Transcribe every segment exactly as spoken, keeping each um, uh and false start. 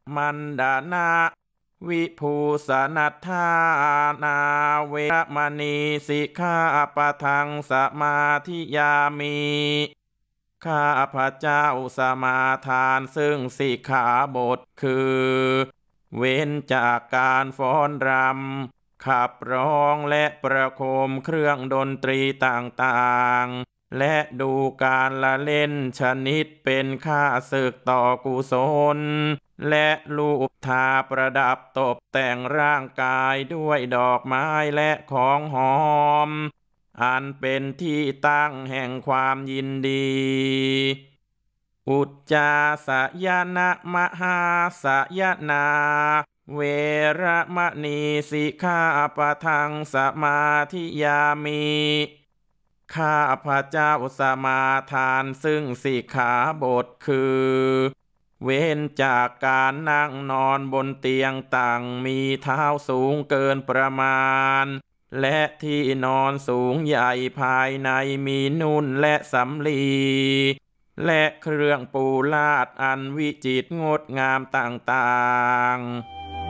มันดานาวิภูสนัทธานาเวรมณีสิกขาปะทังสมาธิยามิข้าพระเจ้าสมาทานซึ่งสิกขาบทคือเว้นจากการฟ้อนรำขับร้องและประโคมเครื่องดนตรีต่างๆและดูการละเล่นชนิดเป็นค่าศึกต่อกุศลและลูบทาประดับตกแต่งร่างกายด้วยดอกไม้และของหอมอันเป็นที่ตั้งแห่งความยินดีอุจจาสยนะมหาสยนาเวระมณีสิกขาปะทังสมาธิยามิข้าพระเจ้าสมาทานซึ่งสิกขาบทคือเว้นจากการนั่งนอนบนเตียงต่างมีเท้าสูงเกินประมาณและที่นอนสูงใหญ่ภายในมีนุ่นและสำลีและเครื่องปูลาดอันวิจิตรงดงามต่างๆ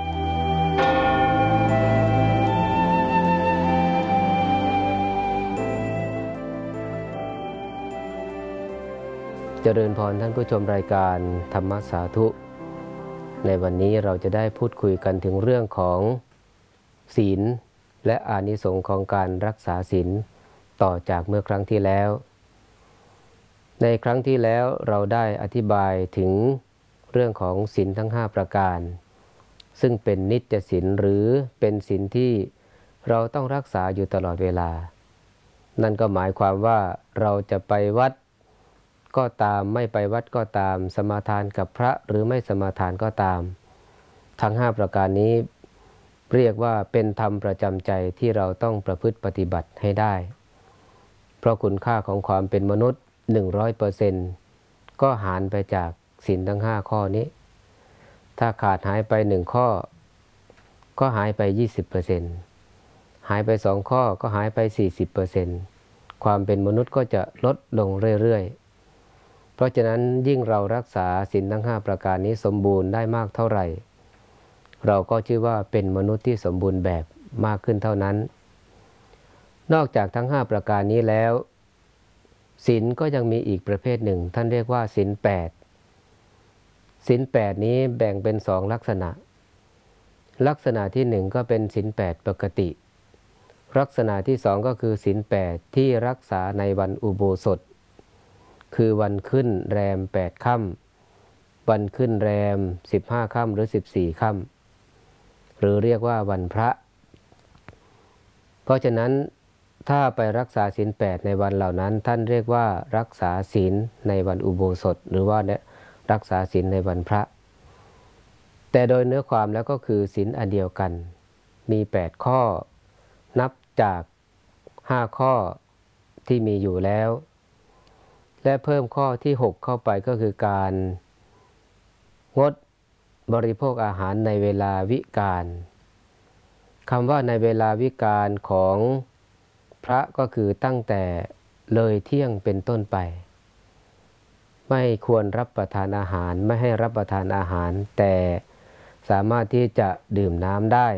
เจริญพรท่านผู้ชมรายการธรรมสาธุในวันนี้เราจะได้พูดคุยกันถึงเรื่องของศีลและอานิสงส์ของการรักษาศีลต่อจากเมื่อครั้งที่แล้วในครั้งที่แล้วเราได้อธิบายถึงเรื่องของศีลทั้งห้าประการซึ่งเป็นนิจศีลหรือเป็นศีลที่เราต้องรักษาอยู่ตลอดเวลานั่นก็หมายความว่าเราจะไปวัดก็ตามไม่ไปวัดก็ตามสมาทานกับพระหรือไม่สมาทานก็ตามทั้งห้าประการนี้เรียกว่าเป็นธรรมประจำใจที่เราต้องประพฤติปฏิบัติให้ได้เพราะคุณค่าของความเป็นมนุษย์ หนึ่งร้อยเปอร์เซ็นต์ ก็หารไปจากศีลทั้งห้าข้อนี้ถ้าขาดหายไปหนึ่งข้อก็หายไป ยี่สิบเปอร์เซ็นต์ หายไปสองข้อก็หายไป สี่สิบเปอร์เซ็นต์ ความเป็นมนุษย์ก็จะลดลงเรื่อยๆเพราะฉะนั้นยิ่งเรารักษาศีลทั้งห้าประการนี้สมบูรณ์ได้มากเท่าไหร่เราก็ชื่อว่าเป็นมนุษย์ที่สมบูรณ์แบบมากขึ้นเท่านั้นนอกจากทั้งห้าประการนี้แล้วศีลก็ยังมีอีกประเภทหนึ่งท่านเรียกว่าศีลแปดศีลแปดนี้แบ่งเป็นสองลักษณะลักษณะที่หนึ่งก็เป็นศีลแปดปกติลักษณะที่สองก็คือศีลแปดที่รักษาในวันอุโบสถคือวันขึ้นแรมแปดค่ำวันขึ้นแรมสิบห้าค่ำหรือสิบสี่ค่ำหรือเรียกว่าวันพระเพราะฉะนั้นถ้าไปรักษาศีลแปดในวันเหล่านั้นท่านเรียกว่ารักษาศีลในวันอุโบสถหรือว่ารักษาศีลในวันพระแต่โดยเนื้อความแล้วก็คือศีลอันเดียวกันมีแปดข้อนับจากห้าข้อที่มีอยู่แล้วและเพิ่มข้อที่หกเข้าไปก็คือการงดบริโภคอาหารในเวลาวิกาลคำว่าในเวลาวิกาลของพระก็คือตั้งแต่เลยเที่ยงเป็นต้นไปไม่ควรรับประทานอาหารไม่ให้รับประทานอาหารแต่สามารถที่จะดื่มน้ำได้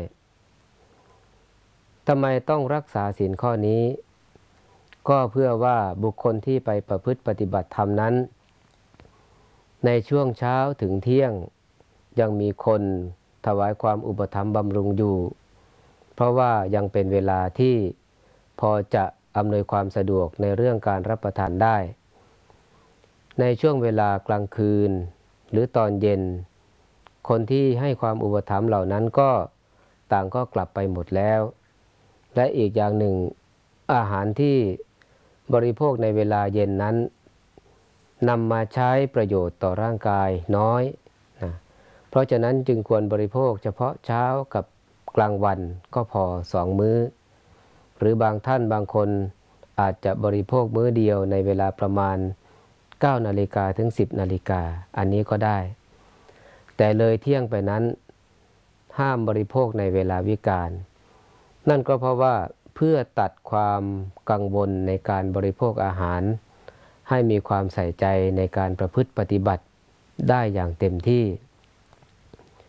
ทำไมต้องรักษาศีลข้อนี้ก็เพื่อว่าบุคคลที่ไปประพฤติปฏิบัติธรรมนั้นในช่วงเช้าถึงเที่ยงยังมีคนถวายความอุปถัมภ์บำรุงอยู่เพราะว่ายังเป็นเวลาที่พอจะอำนวยความสะดวกในเรื่องการรับประทานได้ในช่วงเวลากลางคืนหรือตอนเย็นคนที่ให้ความอุปถัมภ์เหล่านั้นก็ต่างก็กลับไปหมดแล้วและอีกอย่างหนึ่งอาหารที่บริโภคในเวลาเย็นนั้นนำมาใช้ประโยชน์ต่อร่างกายน้อยนะเพราะฉะนั้นจึงควรบริโภคเฉพาะเช้ากับกลางวันก็พอสองมื้อหรือบางท่านบางคนอาจจะบริโภคมื้อเดียวในเวลาประมาณเก้านาฬิกาถึงสิบนาฬิกาอันนี้ก็ได้แต่เลยเที่ยงไปนั้นห้ามบริโภคในเวลาวิกาลนั่นก็เพราะว่าเพื่อตัดความกังวลในการบริโภคอาหารให้มีความใส่ใจในการประพฤติปฏิบัติได้อย่างเต็มที่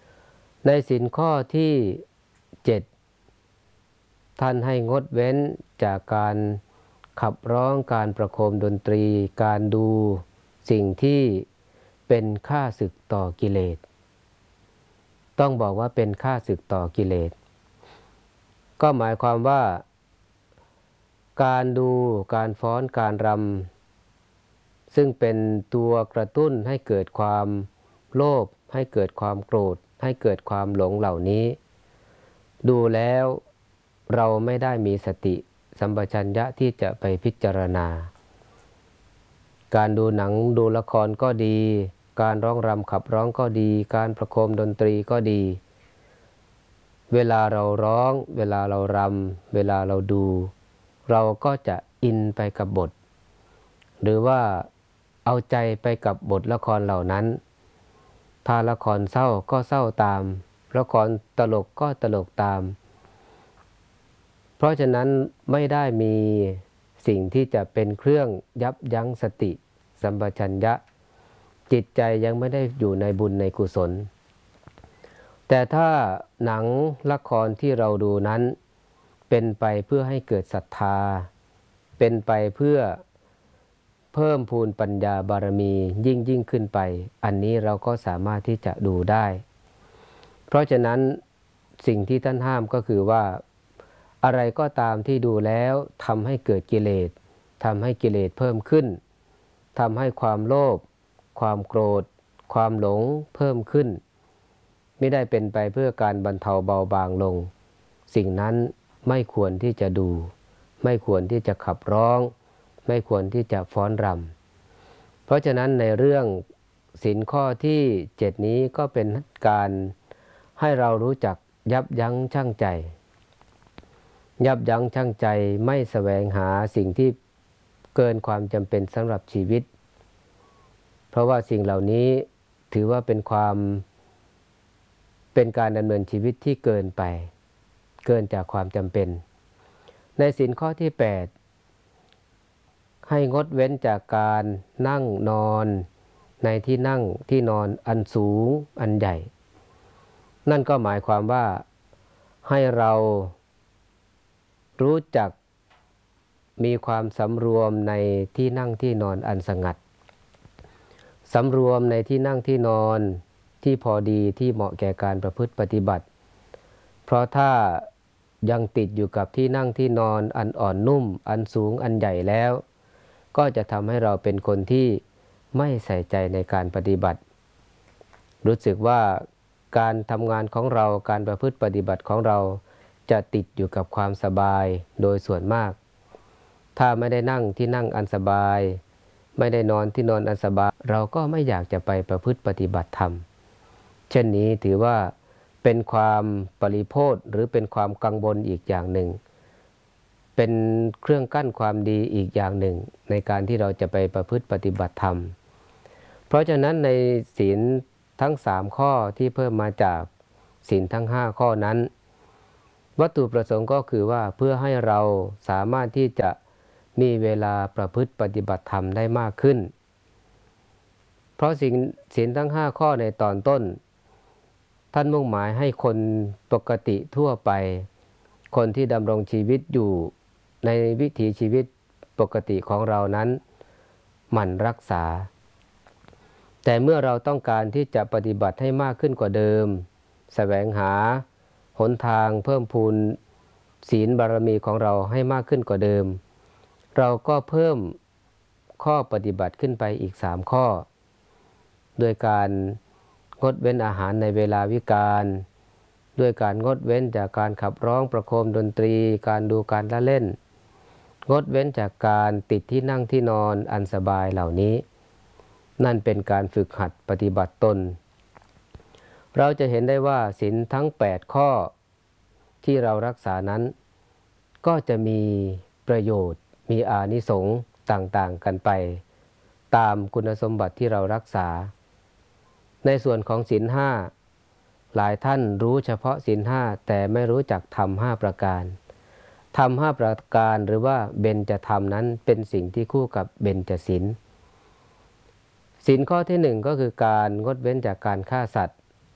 ในศีลข้อที่เจ็ดท่านให้งดเว้นจากการขับร้องการประโคมดนตรีการดูสิ่งที่เป็นข้าศึกต่อกิเลสต้องบอกว่าเป็นข้าศึกต่อกิเลสก็หมายความว่าการดูการฟ้อนการรำซึ่งเป็นตัวกระตุ้นให้เกิดความโลภให้เกิดความโกรธให้เกิดความหลงเหล่านี้ดูแล้วเราไม่ได้มีสติสัมปชัญญะที่จะไปพิจารณาการดูหนังดูละครก็ดีการร้องรำขับร้องก็ดีการประโคมดนตรีก็ดีเวลาเราร้องเวลาเรารำเวลาเราดูเราก็จะอินไปกับบทหรือว่าเอาใจไปกับบทละครเหล่านั้นถ้าละครเศร้าก็เศร้าตามละครตลกก็ตลกตามเพราะฉะนั้นไม่ได้มีสิ่งที่จะเป็นเครื่องยับยั้งสติสัมปชัญญะจิตใจยังไม่ได้อยู่ในบุญในกุศลแต่ถ้าหนังละครที่เราดูนั้นเป็นไปเพื่อให้เกิดศรัทธาเป็นไปเพื่อเพิ่มพูนปัญญาบารมียิ่งยิ่งขึ้นไปอันนี้เราก็สามารถที่จะดูได้เพราะฉะนั้นสิ่งที่ท่านห้ามก็คือว่าอะไรก็ตามที่ดูแล้วทำให้เกิดกิเลสทำให้กิเลสเพิ่มขึ้นทำให้ความโลภความโกรธความหลงเพิ่มขึ้นไม่ได้เป็นไปเพื่อการบรรเทาเบาบางลงสิ่งนั้นไม่ควรที่จะดูไม่ควรที่จะขับร้องไม่ควรที่จะฟ้อนรำเพราะฉะนั้นในเรื่องศีลข้อที่เจ็ดนี้ก็เป็นการให้เรารู้จักยับยั้งชั่งใจยับยั้งชั่งใจไม่แสวงหาสิ่งที่เกินความจำเป็นสำหรับชีวิตเพราะว่าสิ่งเหล่านี้ถือว่าเป็นความเป็นการดำเนินชีวิตที่เกินไปเกินจากความจำเป็นในศีลข้อที่แปดให้งดเว้นจากการนั่งนอนในที่นั่งที่นอนอันสูงอันใหญ่นั่นก็หมายความว่าให้เรารู้จักมีความสำรวมในที่นั่งที่นอนอันสงัดสำรวมในที่นั่งที่นอนที่พอดีที่เหมาะแก่การประพฤติปฏิบัติเพราะถ้ายังติดอยู่กับที่นั่งที่นอนอันอ่อนนุ่มอันสูงอันใหญ่แล้วก็จะทำให้เราเป็นคนที่ไม่ใส่ใจในการปฏิบัติรู้สึกว่าการทำงานของเราการประพฤติปฏิบัติของเราจะติดอยู่กับความสบายโดยส่วนมากถ้าไม่ได้นั่งที่นั่งอันสบายไม่ได้นอนที่นอนอันสบายเราก็ไม่อยากจะไปประพฤติปฏิบัติธรรมเช่นนี้ถือว่าเป็นความปริโภทหรือเป็นความกังวลอีกอย่างหนึ่งเป็นเครื่องกั้นความดีอีกอย่างหนึ่งในการที่เราจะไปประพฤติปฏิบัติธรรมเพราะฉะนั้นในศีลทั้งสามข้อที่เพิ่มมาจากศีลทั้งห้าข้อนั้นวัตถุประสงค์ก็คือว่าเพื่อให้เราสามารถที่จะมีเวลาประพฤติปฏิบัติธรรมได้มากขึ้นเพราะศีลศีลทั้งห้าข้อในตอนต้นท่านมุ่งหมายให้คนปกติทั่วไปคนที่ดำรงชีวิตอยู่ในวิถีชีวิตปกติของเรานั้นหมั่นรักษาแต่เมื่อเราต้องการที่จะปฏิบัติให้มากขึ้นกว่าเดิมแสวงหาหนทางเพิ่มพูนศีลบารมีของเราให้มากขึ้นกว่าเดิมเราก็เพิ่มข้อปฏิบัติขึ้นไปอีกสามข้อโดยการงดเว้นอาหารในเวลาวิกาลด้วยการงดเว้นจากการขับร้องประโคมดนตรีการดูการละเล่นงดเว้นจากการติดที่นั่งที่นอนอันสบายเหล่านี้นั่นเป็นการฝึกหัดปฏิบัติตนเราจะเห็นได้ว่าศีลทั้งแปดข้อที่เรารักษานั้นก็จะมีประโยชน์มีอานิสงส์ต่างๆกันไปตามคุณสมบัติที่เรารักษาในส่วนของศีลห้าหลายท่านรู้เฉพาะศีลห้าแต่ไม่รู้จักธรรมห้าประการธรรมห้าประการหรือว่าเบญจธรรมนั้นเป็นสิ่งที่คู่กับเบญจศีลศีลข้อที่หนึ่งก็คือการงดเว้นจากการฆ่าสัตว์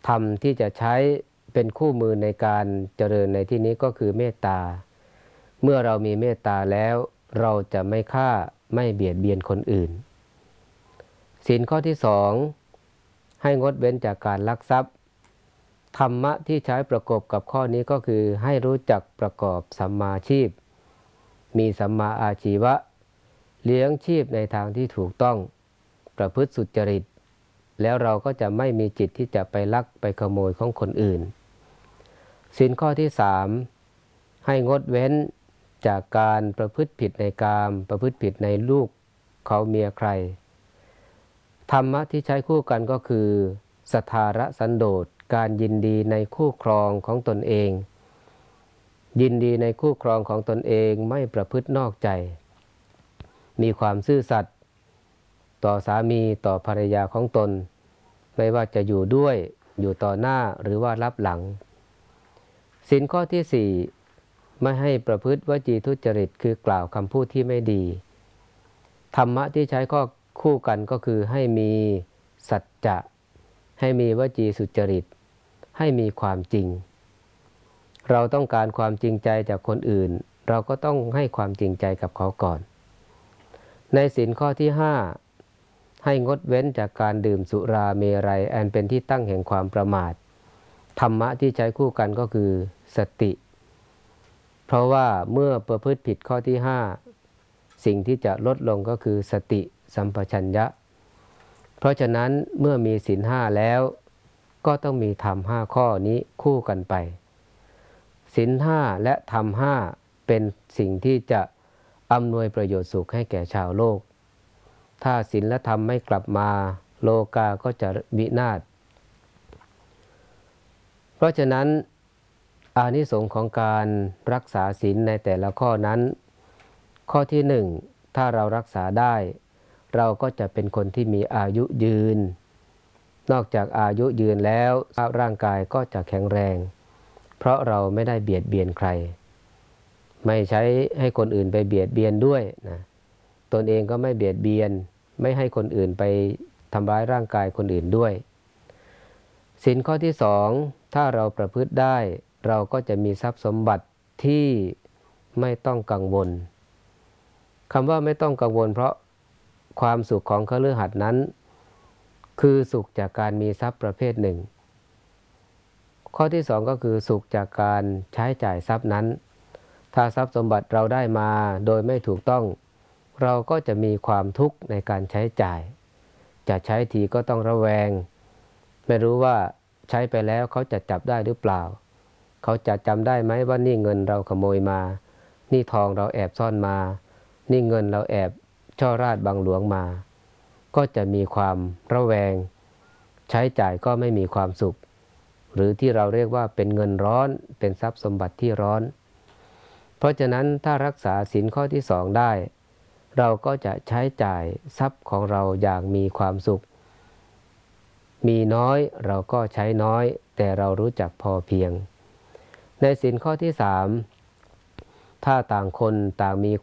ธรรมที่จะใช้เป็นคู่มือในการเจริญในที่นี้ก็คือเมตตาเมื่อเรามีเมตตาแล้วเราจะไม่ฆ่าไม่เบียดเบียนคนอื่นศีลข้อที่สองให้งดเว้นจากการลักทรัพย์ธรรมะที่ใช้ประกอบกับข้อนี้ก็คือให้รู้จักประกอบสัมมาชีพมีสัมมาอาชีวะเลี้ยงชีพในทางที่ถูกต้องประพฤติสุจริตแล้วเราก็จะไม่มีจิตที่จะไปลักไปขโมยของคนอื่นศีลข้อที่สามให้งดเว้นจากการประพฤติผิดในกามประพฤติผิดในลูกเขาเมียใครธรรมะที่ใช้คู่กันก็คือสัทธาระสันโดษการยินดีในคู่ครองของตนเองยินดีในคู่ครองของตนเองไม่ประพฤตินอกใจมีความซื่อสัตย์ต่อสามีต่อภรรยาของตนไม่ว่าจะอยู่ด้วยอยู่ต่อหน้าหรือว่ารับหลังศีลข้อที่สี่ไม่ให้ประพฤติวจีทุจริตคือกล่าวคำพูดที่ไม่ดีธรรมะที่ใช้ข้อคู่กันก็คือให้มีสัจจะให้มีวจีสุจริตให้มีความจริงเราต้องการความจริงใจจากคนอื่นเราก็ต้องให้ความจริงใจกับเขาก่อนในศีลข้อที่ห้าให้งดเว้นจากการดื่มสุราเมรัยอันเป็นที่ตั้งแห่งความประมาทธรรมะที่ใช้คู่กันก็คือสติเพราะว่าเมื่อประพฤติผิดข้อที่ห้าสิ่งที่จะลดลงก็คือสติสัมปชัญญะเพราะฉะนั้นเมื่อมีศีลห้าแล้วก็ต้องมีธรรมห้าข้อนี้คู่กันไปศีลห้าและธรรมห้าเป็นสิ่งที่จะอำนวยประโยชน์สุขให้แก่ชาวโลกถ้าศีลและธรรมไม่กลับมาโลกาก็จะวินาศเพราะฉะนั้นอานิสงส์ของการรักษาศีลในแต่ละข้อนั้นข้อที่หนึ่งถ้าเรารักษาได้เราก็จะเป็นคนที่มีอายุยืนนอกจากอายุยืนแล้วร่างกายก็จะแข็งแรงเพราะเราไม่ได้เบียดเบียนใครไม่ใช้ให้คนอื่นไปเบียดเบียนด้วยนะตนเองก็ไม่เบียดเบียนไม่ให้คนอื่นไปทำร้ายร่างกายคนอื่นด้วยศีลข้อที่สองถ้าเราประพฤติได้เราก็จะมีทรัพย์สมบัติที่ไม่ต้องกังวลคำว่าไม่ต้องกังวลเพราะความสุขของคฤหัสถ์นั้นคือสุขจากการมีทรัพย์ประเภทหนึ่งข้อที่สองก็คือสุขจากการใช้จ่ายทรัพย์นั้นถ้าทรัพย์สมบัติเราได้มาโดยไม่ถูกต้องเราก็จะมีความทุกข์ในการใช้จ่ายจะใช้ทีก็ต้องระแวงไม่รู้ว่าใช้ไปแล้วเขาจะจับได้หรือเปล่าเขาจะจำได้ไหมว่านี่เงินเราขโมยมานี่ทองเราแอบซ่อนมานี่เงินเราแอบช่อราดบังหลวงมาก็จะมีความระแวงใช้จ่ายก็ไม่มีความสุขหรือที่เราเรียกว่าเป็นเงินร้อนเป็นทรัพย์สมบัติที่ร้อนเพราะฉะนั้นถ้ารักษาศีลข้อที่สองได้เราก็จะใช้จ่ายทรัพย์ของเราอย่างมีความสุขมีน้อยเราก็ใช้น้อยแต่เรารู้จักพอเพียงในศีลข้อที่สามถ้าต่างคนต่างมี